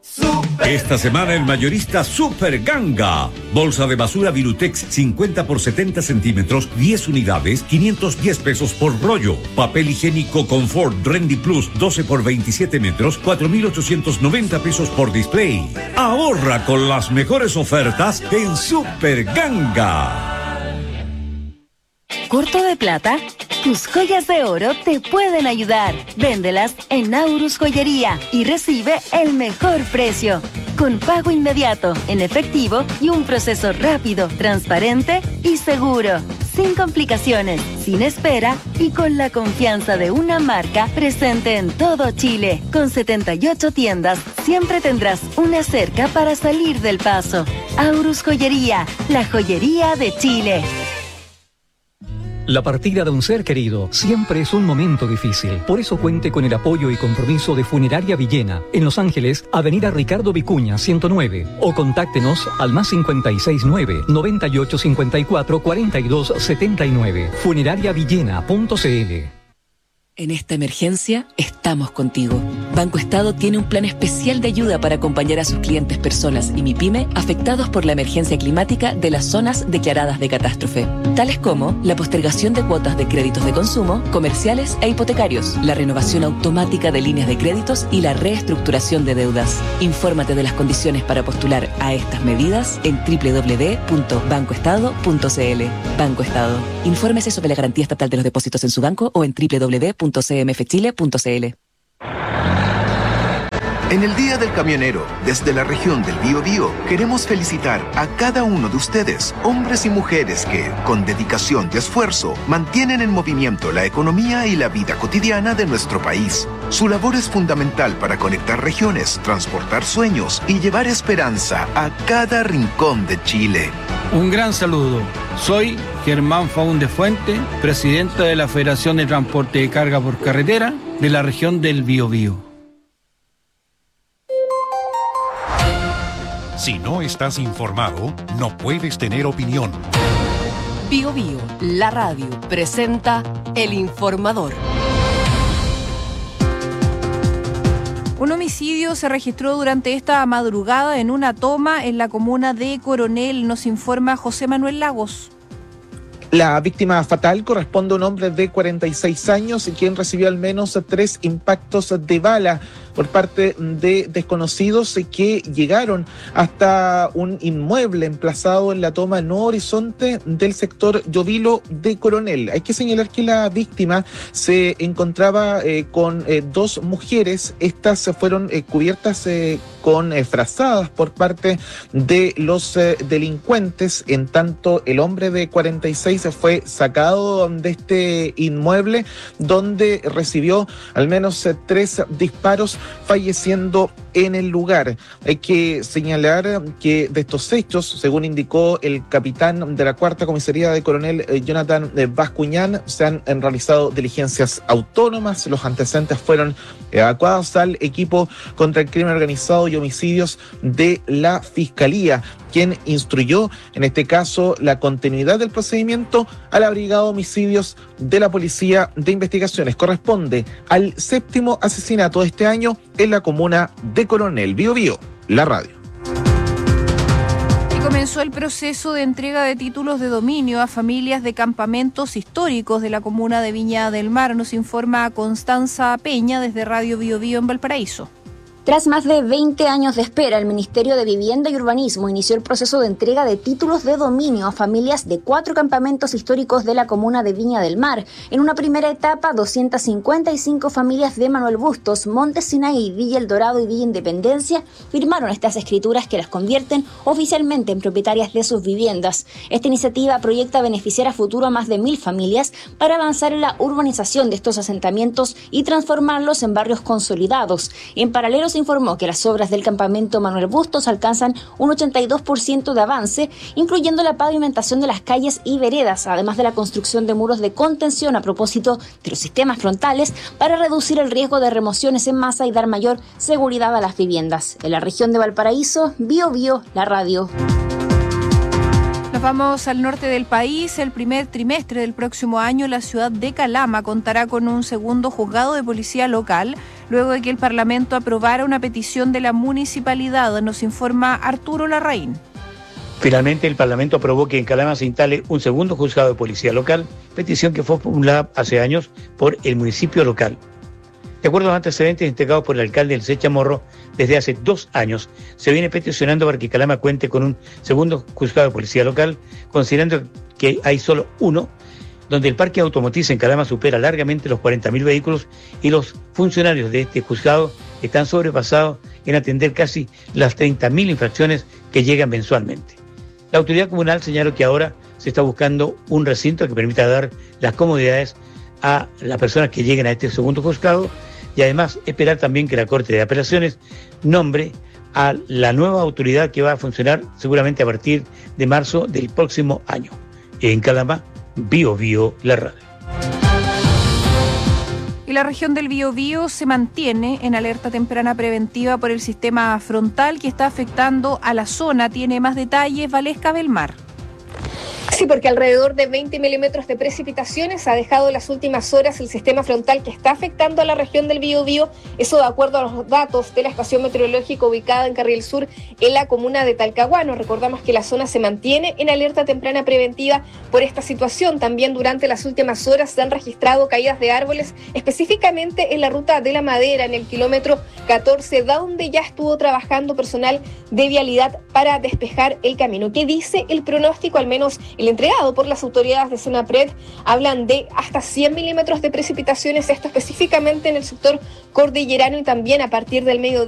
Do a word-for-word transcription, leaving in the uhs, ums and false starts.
Esta semana el mayorista Super Ganga. Bolsa de basura Virutex cincuenta por setenta centímetros, diez unidades, quinientos diez pesos por rollo. Papel higiénico Confort Trendy Plus doce por veintisiete metros, cuatro mil ochocientos noventa pesos por display. Ahorra con las mejores ofertas en Super Ganga. ¿Corto de plata? Tus joyas de oro te pueden ayudar. Véndelas en Aurus Joyería y recibe el mejor precio. Con pago inmediato, en efectivo y un proceso rápido, transparente y seguro. Sin complicaciones, sin espera y con la confianza de una marca presente en todo Chile. Con setenta y ocho tiendas, siempre tendrás una cerca para salir del paso. Aurus Joyería, la joyería de Chile. La partida de un ser querido siempre es un momento difícil. Por eso cuente con el apoyo y compromiso de Funeraria Villena, en Los Ángeles, Avenida Ricardo Vicuña, ciento nueve. O contáctenos al más cincuenta y seis nueve, noventa y ocho cincuenta y cuatro, cuarenta y dos setenta y nueve. funeraria villena punto c l. En esta emergencia, estamos contigo. Banco Estado tiene un plan especial de ayuda para acompañar a sus clientes personas y MIPYME afectados por la emergencia climática de las zonas declaradas de catástrofe, tales como la postergación de cuotas de créditos de consumo, comerciales e hipotecarios, la renovación automática de líneas de créditos y la reestructuración de deudas. Infórmate de las condiciones para postular a estas medidas en doble u doble u doble u punto banco estado punto c l. Banco Estado. Infórmese sobre la garantía estatal de los depósitos en su banco o en doble u doble u doble u punto c m f chile punto c l. En el Día del Camionero, desde la región del Biobío, queremos felicitar a cada uno de ustedes, hombres y mujeres que, con dedicación y esfuerzo, mantienen en movimiento la economía y la vida cotidiana de nuestro país. Su labor es fundamental para conectar regiones, transportar sueños y llevar esperanza a cada rincón de Chile. Un gran saludo. Soy Germán Faúndez Fuente, presidente de la Federación de Transporte de Carga por Carretera de la región del Biobío. Si no estás informado, no puedes tener opinión. Bio Bio, la radio, presenta El Informador. Un homicidio se registró durante esta madrugada en una toma en la comuna de Coronel, nos informa José Manuel Lagos. La víctima fatal corresponde a un hombre de cuarenta y seis años y quien recibió al menos tres impactos de bala por parte de desconocidos que llegaron hasta un inmueble emplazado en la toma No Horizonte del sector Llovilo de Coronel. Hay que señalar que la víctima se encontraba eh, con eh, dos mujeres. Estas fueron eh, cubiertas eh, con eh, frazadas por parte de los eh, delincuentes. En tanto, el hombre de cuarenta y seis fue sacado de este inmueble donde recibió al menos eh, tres disparos, falleciendo en el lugar. Hay que señalar que de estos hechos, según indicó el capitán de la cuarta comisaría de Coronel, eh, Jonathan eh, Bascuñán, se han, han realizado diligencias autónomas. Los antecedentes fueron evacuados al equipo contra el crimen organizado y homicidios de la Fiscalía, quien instruyó, en este caso, la continuidad del procedimiento a la Brigada de Homicidios de la Policía de Investigaciones. Corresponde al séptimo asesinato de este año en la comuna de Coronel. Bio Bio, la radio. Y comenzó el proceso de entrega de títulos de dominio a familias de campamentos históricos de la comuna de Viña del Mar, nos informa Constanza Peña desde Radio Bio Bio en Valparaíso. Tras más de veinte años de espera, el Ministerio de Vivienda y Urbanismo inició el proceso de entrega de títulos de dominio a familias de cuatro campamentos históricos de la comuna de Viña del Mar. En una primera etapa, doscientas cincuenta y cinco familias de Manuel Bustos, Monte Sinaí, Villa El Dorado y Villa Independencia firmaron estas escrituras que las convierten oficialmente en propietarias de sus viviendas. Esta iniciativa proyecta beneficiar a futuro a más de mil familias para avanzar en la urbanización de estos asentamientos y transformarlos en barrios consolidados. En paralelo, se informó que las obras del campamento Manuel Bustos alcanzan un ochenta y dos por ciento de avance, incluyendo la pavimentación de las calles y veredas, además de la construcción de muros de contención a propósito de los sistemas frontales para reducir el riesgo de remociones en masa y dar mayor seguridad a las viviendas. En la región de Valparaíso, Bio Bio, la radio. Nos vamos al norte del país. El primer trimestre del próximo año, la ciudad de Calama contará con un segundo juzgado de policía local, luego de que el Parlamento aprobara una petición de la municipalidad. Nos informa Arturo Larraín. Finalmente, el Parlamento aprobó que en Calama se instale un segundo juzgado de policía local, petición que fue formulada hace años por el municipio local. De acuerdo a los antecedentes entregados por el alcalde del C. Chamorro, desde hace dos años se viene peticionando para que Calama cuente con un segundo juzgado de policía local, considerando que hay solo uno, donde el parque automotriz en Calama supera largamente los cuarenta mil vehículos y los funcionarios de este juzgado están sobrepasados en atender casi las treinta mil infracciones que llegan mensualmente. La autoridad comunal señaló que ahora se está buscando un recinto que permita dar las comodidades a las personas que lleguen a este segundo juzgado y además esperar también que la Corte de Apelaciones nombre a la nueva autoridad que va a funcionar seguramente a partir de marzo del próximo año. En Calama, Bio Bio, la radio. Y la región del Biobío se mantiene en alerta temprana preventiva por el sistema frontal que está afectando a la zona. Tiene más detalles Valesca Belmar. Sí, porque alrededor de veinte milímetros de precipitaciones ha dejado en las últimas horas el sistema frontal que está afectando a la región del Biobío, eso de acuerdo a los datos de la estación meteorológica ubicada en Carril Sur, en la comuna de Talcahuano. Recordamos que la zona se mantiene en alerta temprana preventiva por esta situación. También durante las últimas horas se han registrado caídas de árboles, específicamente en la ruta de la Madera, en el kilómetro catorce, donde ya estuvo trabajando personal de vialidad para despejar el camino. ¿Qué dice el pronóstico? Al menos el entregado por las autoridades de Senapred hablan de hasta cien milímetros de precipitaciones, esto específicamente en el sector cordillerano y también a partir del mediodía